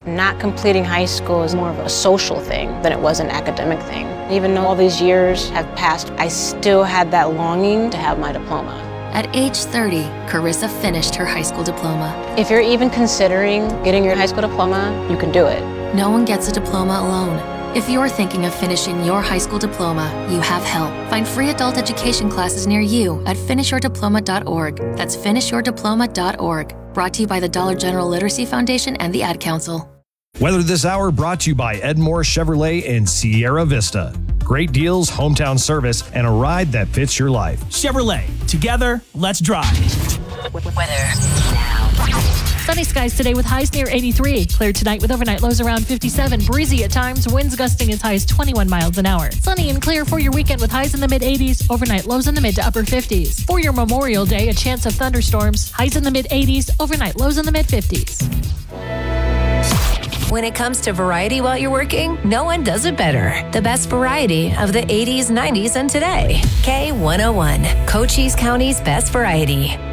Not completing high school is more of a social thing than it was an academic thing. Even though all these years have passed, I still had that longing to have my diploma. At age 30, Carissa finished her high school diploma. If you're even considering getting your high school diploma, you can do it. No one gets a diploma alone. If you're thinking of finishing your high school diploma, you have help. Find free adult education classes near you at finishyourdiploma.org. That's finishyourdiploma.org. Brought to you by the Dollar General Literacy Foundation and the Ad Council. Weather this hour brought to you by Edmore Chevrolet in Sierra Vista. Great deals, hometown service, and a ride that fits your life. Chevrolet. Together, let's drive. Weather now. Sunny skies today with highs near 83. Clear tonight with overnight lows around 57. Breezy at times, winds gusting as high as 21 miles an hour. Sunny and clear for your weekend with highs in the mid-80s. Overnight lows in the mid to upper 50s. For your Memorial Day, a chance of thunderstorms. Highs in the mid-80s. Overnight lows in the mid-50s. When it comes to variety while you're working, no one does it better. The best variety of the 80s, 90s, and today. K101, Cochise County's best variety.